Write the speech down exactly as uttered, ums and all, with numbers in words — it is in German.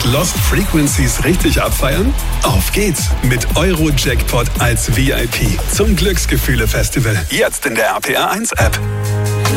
und Lost Frequencies richtig abfeiern? Auf geht's mit Euro-Jackpot als V I P zum Glücksgefühle-Festival. Jetzt in der R P R eins App.